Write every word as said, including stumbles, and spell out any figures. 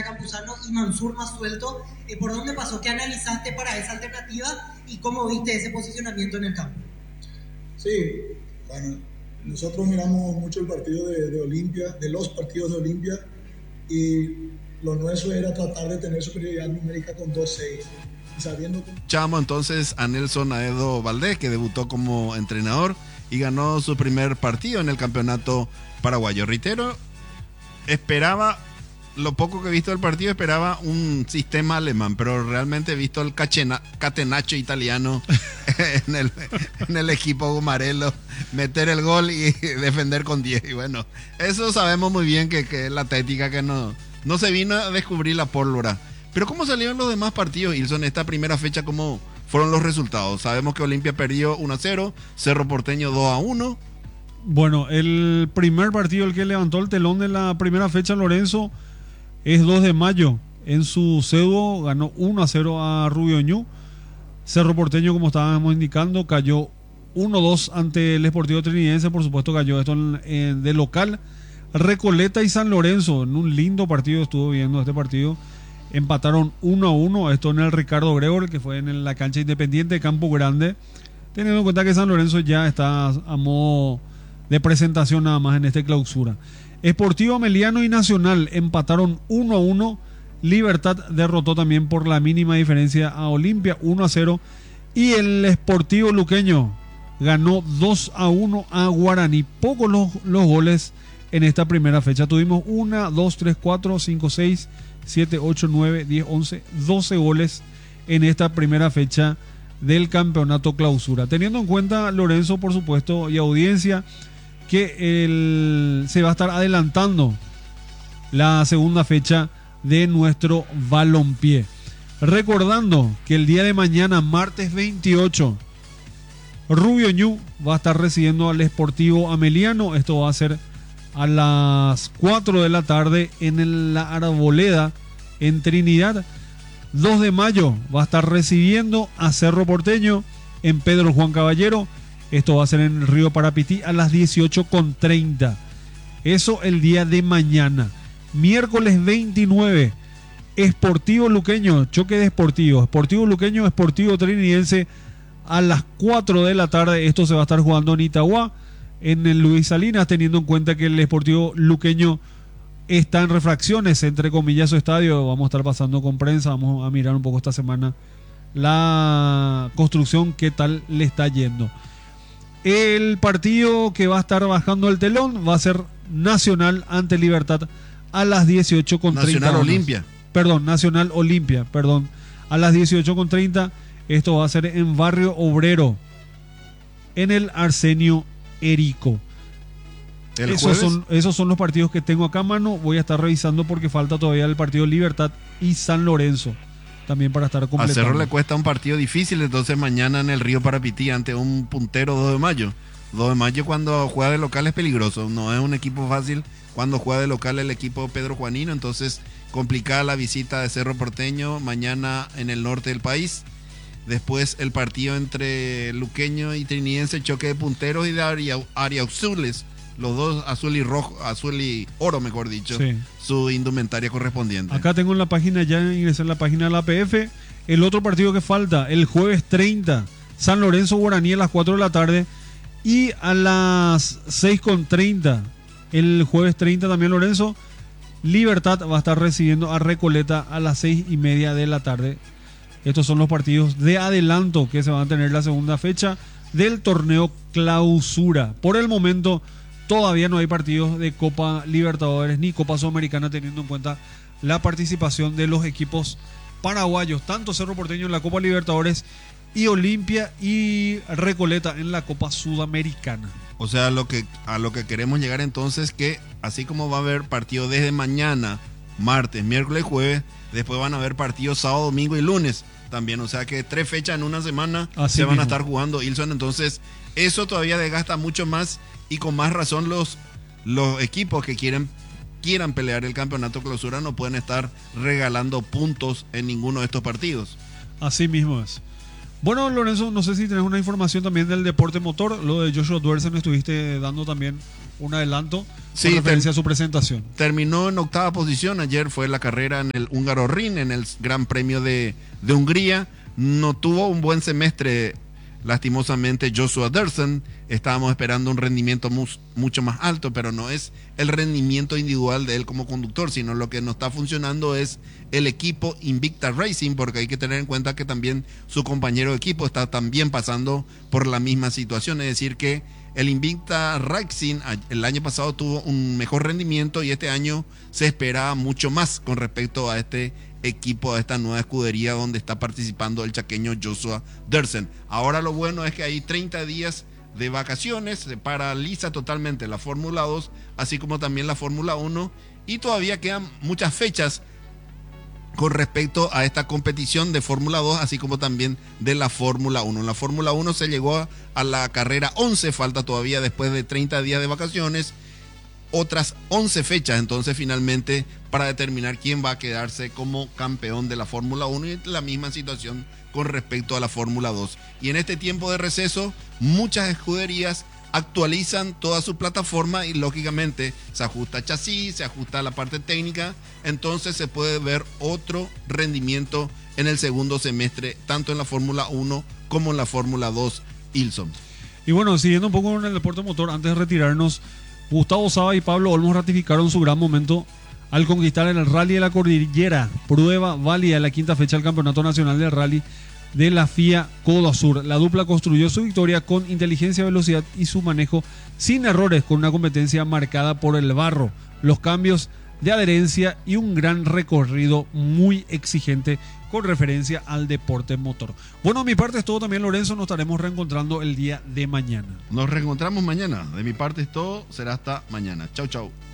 Olimpia Campuzano y Mansur más suelto. Eh, ¿Por dónde pasó? ¿Qué analizaste para esa alternativa y cómo viste ese posicionamiento en el campo? Sí, bueno, nosotros miramos mucho el partido de, de Olimpia, de los partidos de Olimpia, y lo nuestro era tratar de tener superioridad numérica con dos seis. Sabiendo que... Chamo entonces a Nelson Aedo Valdés, que debutó como entrenador y ganó su primer partido en el campeonato paraguayo. Reitero, esperaba, lo poco que he visto del partido, esperaba un sistema alemán, pero realmente he visto el cachena, catenaccio italiano en, el, en el equipo Gumarelo, meter el gol y defender con diez. Y bueno, eso sabemos muy bien que, que es la táctica que no, no se vino a descubrir la pólvora. Pero ¿cómo salieron los demás partidos, Ilson? Esta primera fecha, ¿cómo fueron los resultados? Sabemos que Olimpia perdió uno a cero, Cerro Porteño dos a uno. Bueno, el primer partido, el que levantó el telón de la primera fecha, Lorenzo, es dos de mayo. En su pseudo ganó uno a cero a Rubio Ñu. Cerro Porteño, como estábamos indicando, cayó uno a dos ante el Sportivo Trinidense. Por supuesto, cayó esto en, en, de local. Recoleta y San Lorenzo, en un lindo partido, estuvo viendo este partido. Empataron uno a uno, esto en el Ricardo Gregor, que fue en la cancha Independiente de Campo Grande, teniendo en cuenta que San Lorenzo ya está a modo de presentación nada más en esta clausura. Sportivo Ameliano y Nacional empataron uno a uno, Libertad derrotó también por la mínima diferencia a Olimpia uno a cero, y el Sportivo Luqueño ganó dos a uno a Guaraní. Pocos los, los goles en esta primera fecha, tuvimos uno, dos, tres, cuatro, cinco, seis, siete, ocho, nueve, diez, once, doce goles en esta primera fecha del campeonato clausura. Teniendo en cuenta, Lorenzo, por supuesto, y audiencia, que el, se va a estar adelantando la segunda fecha de nuestro balompié. Recordando que el día de mañana, martes veintiocho, Rubio Ñu va a estar recibiendo al Sportivo Ameliano. Esto va a ser a las cuatro de la tarde en el, la Arboleda en Trinidad. dos de mayo va a estar recibiendo a Cerro Porteño en Pedro Juan Caballero. Esto va a ser en el Río Parapití a las dieciocho con treinta. Eso el día de mañana. Miércoles veintinueve, Sportivo Luqueño, choque de Sportivo. Sportivo Luqueño, Sportivo Trinidense a las cuatro de la tarde. Esto se va a estar jugando en Itagua, en el Luis Salinas, teniendo en cuenta que el Sportivo Luqueño está en refracciones, entre comillas, su estadio. Vamos a estar pasando con prensa, vamos a mirar un poco esta semana la construcción, qué tal le está yendo. El partido que va a estar bajando el telón va a ser Nacional ante Libertad a las dieciocho con treinta. Nacional Olimpia. Perdón, Nacional Olimpia, perdón. A las dieciocho con treinta. Esto va a ser en Barrio Obrero, en el Arsenio Erico. Esos son, esos son los partidos que tengo acá a mano. Voy a estar revisando porque falta todavía el partido Libertad y San Lorenzo también para estar completando. A Cerro le cuesta un partido difícil, entonces mañana en el Río Parapití ante un puntero dos de mayo. dos de mayo cuando juega de local es peligroso, no es un equipo fácil cuando juega de local el equipo Pedro Juanino, entonces complicada la visita de Cerro Porteño mañana en el norte del país. Después el partido entre Luqueño y Trinidense, choque de punteros y de Ariauzules, los dos azul y rojo, azul y oro, mejor dicho, sí, su indumentaria correspondiente. Acá tengo en la página, ya ingresé en la página de la A P F, el otro partido que falta, el jueves treinta, San Lorenzo Guaraní a las cuatro de la tarde, y a las seis con treinta, el jueves treinta también Lorenzo, Libertad va a estar recibiendo a Recoleta a las seis y media de la tarde. Estos son los partidos de adelanto que se van a tener la segunda fecha del torneo clausura. Por el momento todavía no hay partidos de Copa Libertadores ni Copa Sudamericana, teniendo en cuenta la participación de los equipos paraguayos, tanto Cerro Porteño en la Copa Libertadores y Olimpia y Recoleta en la Copa Sudamericana. O sea, lo que, a lo que queremos llegar entonces, que así como va a haber partidos desde mañana, martes, miércoles, jueves, después van a haber partidos sábado, domingo y lunes también. O sea que tres fechas en una semana así se van mismo a estar jugando, Ilson. Entonces eso todavía desgasta mucho más, y con más razón los, los equipos que quieren, quieran pelear el campeonato clausura no pueden estar regalando puntos en ninguno de estos partidos. Así mismo es. Bueno, Lorenzo, no sé si tenés una información también del deporte motor. Lo de Joshua Duersen estuviste dando también un adelanto Sí, con referencia ter- a su presentación. Terminó en octava posición. Ayer fue la carrera en el Húngaro Ring, en el Gran Premio de, de Hungría. No tuvo un buen semestre, lastimosamente, Joshua Dersen. Estábamos esperando un rendimiento mus- mucho más alto, pero no es el rendimiento individual de él como conductor, sino lo que no está funcionando es el equipo Invicta Racing, porque hay que tener en cuenta que también su compañero de equipo está también pasando por la misma situación. Es decir, que el Invicta Racing el año pasado tuvo un mejor rendimiento y este año se espera mucho más con respecto a este equipo, a esta nueva escudería donde está participando el chaqueño Joshua Dersen. Ahora lo bueno es que hay treinta días de vacaciones, se paraliza totalmente la Fórmula dos, así como también la Fórmula uno, y todavía quedan muchas fechas con respecto a esta competición de Fórmula dos, así como también de la Fórmula uno. En la Fórmula uno se llegó a, a la carrera once, falta todavía después de treinta días de vacaciones, otras once fechas, entonces finalmente para determinar quién va a quedarse como campeón de la Fórmula uno, y la misma situación con respecto a la Fórmula dos. Y en este tiempo de receso, muchas escuderías actualizan toda su plataforma y lógicamente se ajusta chasis, se ajusta la parte técnica, entonces se puede ver otro rendimiento en el segundo semestre, tanto en la Fórmula uno como en la Fórmula dos, Ilson. Y bueno, siguiendo un poco en el deporte motor, antes de retirarnos, Gustavo Saba y Pablo Olmos ratificaron su gran momento al conquistar en el Rally de la Cordillera, prueba válida de la quinta fecha del Campeonato Nacional del Rally de la F I A Codo Sur. La dupla construyó su victoria con inteligencia, velocidad y su manejo sin errores, con una competencia marcada por el barro, los cambios de adherencia y un gran recorrido muy exigente con referencia al deporte motor. Bueno, de mi parte es todo también, Lorenzo. Nos estaremos reencontrando el día de mañana. Nos reencontramos mañana. De mi parte es todo. Será hasta mañana. Chau, chau.